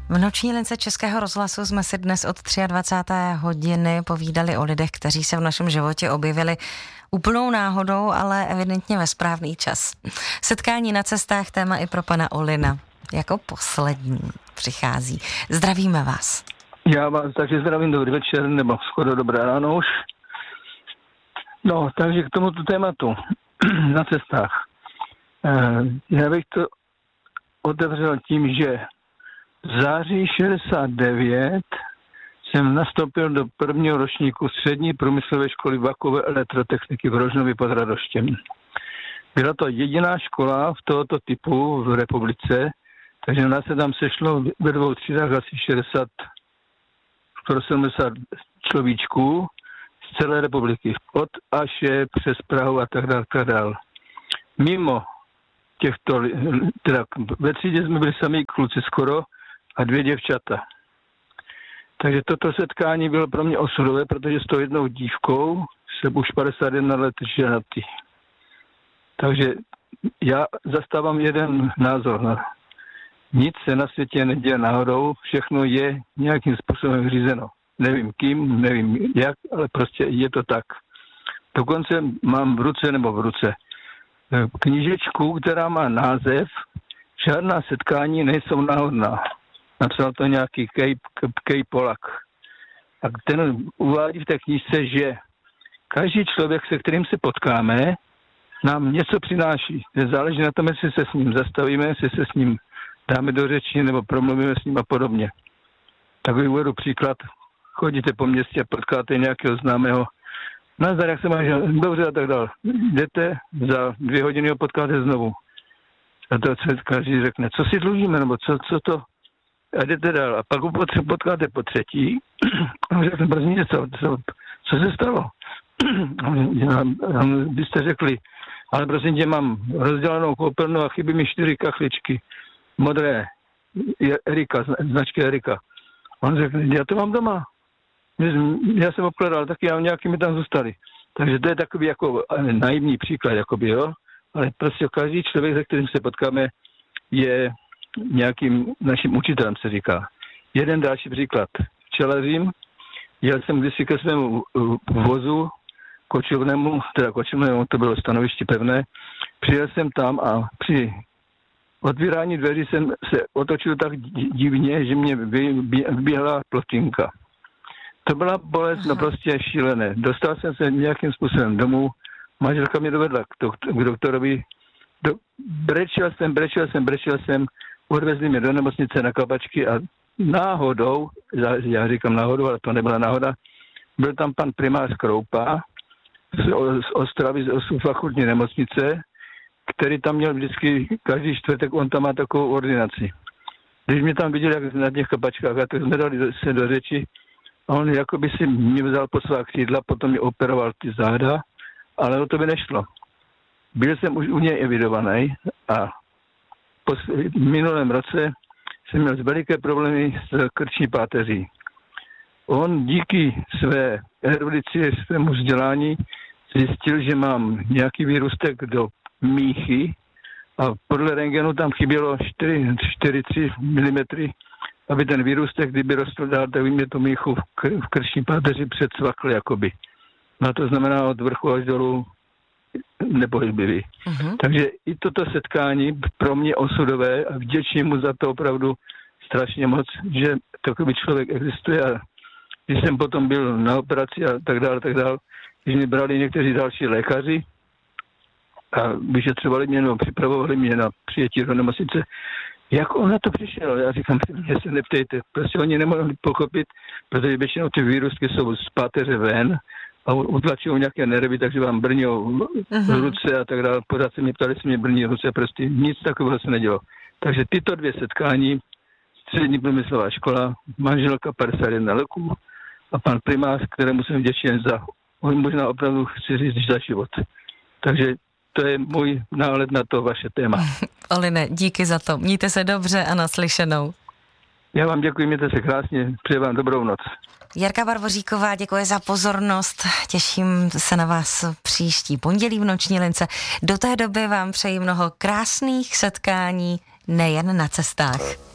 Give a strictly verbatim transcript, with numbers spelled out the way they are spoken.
V noční lince Českého rozhlasu jsme si dnes od dvacáté třetí hodiny povídali o lidech, kteří se v našem životě objevili úplnou náhodou, ale evidentně ve správný čas. Setkání na cestách, téma i pro pana Olina. Jako poslední přichází. Zdravíme vás. Já vás takže zdravím, dobrý večer, nebo skoro dobré ráno už. No, takže k tomuto tématu na cestách. Já bych to otevřel tím, že v září šedesát devět jsem nastoupil do prvního ročníku střední průmyslové školy vlakové elektrotechniky v Rožnově pod Radoštěm. Byla to jediná škola v tohoto typu v republice, takže nás se tam sešlo ve dvou třídách asi šedesát, skoro sedmdesát človíčků z celé republiky. Od Aše přes Prahu a tak dále, tak dále. Mimo těchto, teda ve třídě jsme byli sami kluci skoro a dvě děvčata. Takže toto setkání bylo pro mě osudové, protože s tou jednou dívkou jsem už padesát jedna let ženatý. Takže já zastávám jeden názor. Nic se na světě neděje náhodou, všechno je nějakým způsobem řízeno. Nevím kým, nevím jak, ale prostě je to tak. Dokonce mám v ruce nebo v ruce knížečku, která má název Žádná setkání nejsou náhodná. Napsal to nějaký Kej, Kej Polak. A ten uvádí v té knížce, že každý člověk, se kterým se potkáme, nám něco přináší. Záleží na tom, jestli se s ním zastavíme, jestli se s ním dáme do řeči nebo promluvíme s ním a podobně. Takový uvedu příklad. Chodíte po městě a potkáte nějakého známého. Nazdar, jak se máš, dobře a tak dále. Jdete, za dvě hodiny ho potkáte znovu. A to se každý řekne, co si dlužíme, nebo co, co to? A jdete dál. A pak ho potkáte po třetí. A řekne, prosím, co, co, co se stalo? A byste řekli, ale prosím tě, mám rozdělanou koupelnu a chybí mi čtyři kachličky. Modré. Erika, značky Erika. On řekne, já to mám doma. Já jsem obkladal, taky já nějaký mi tam zůstali. Takže to je takový jako naivní příklad, jakoby, jo. Ale prostě každý člověk, se kterým se potkáme, je nějakým naším učitelem, se říká. Jeden další příklad. Včelařím, jel jsem kdysi ke svému vozu kočovnému, teda kočovnému, to bylo stanoviště pevné, přijel jsem tam a při otvírání dveří jsem se otočil tak divně, že mě vyběhla plotinka. To byla bolest Aha. naprosto šílené. Dostal jsem se nějakým způsobem domů, manželka mě dovedla k, do, k doktorovi, do, brečel jsem, brečel jsem, brečel jsem, odvezli mě do nemocnice na kapačky a náhodou, já, já říkám náhodou, ale to nebyla náhoda, byl tam pan primář Kroupa z, z Ostravy, z fakultní nemocnice, který tam měl vždycky, každý čtvrtek, on tam má takovou ordinaci. Když mě tam viděl, jak na těch kapačkách, a tak jsme dali se do řeči, a on jakoby si mě vzal po svá křídla, potom mě operoval ty záda, ale o to by nešlo. Byl jsem už u něj evidovaný a po minulém roce jsem měl veliké problémy s krční páteří. On díky své erudici, svému vzdělání zjistil, že mám nějaký výrůstek do míchy a podle rentgenu tam chybělo čtyři celá tři milimetry, aby ten výrůstek, kdyby rostl dál, tak by mě to míchu v, kr- v krční páteři předsvakl jakoby. No to znamená od vrchu až dolů nepohybivý. Uh-huh. Takže i toto setkání pro mě osudové a vděčně mu za to opravdu strašně moc, že takový člověk existuje a když jsem potom byl na operaci a tak dále, tak dále, když mě brali někteří další lékaři a vyšetřovali mě nebo připravovali mě na přijetí do nemocnice, jak on na to přišel? Já říkám, mě se neptejte. Prostě oni nemohli pochopit, protože většinou ty výrůstky jsou z páteře ven a utlačují nějaké nervy, takže vám brní uh-huh. ruce a tak dále. Pořád se mě ptali, se mě brní ruce, prostě nic takového se nedělo. Takže tyto dvě setkání, střední průmyslová škola, manželka padesát jedna roku a pan primář, kterému jsem vděčen za, on možná opravdu chci říct za život. Takže to je můj náhled na to vaše téma. Oline, díky za to. Mějte se dobře a naslyšenou. Já vám děkuji, mějte se krásně. Přeji vám dobrou noc. Jarka Barboříková, děkuji za pozornost. Těším se na vás příští pondělí v noční lince. Do té doby vám přeji mnoho krásných setkání, nejen na cestách.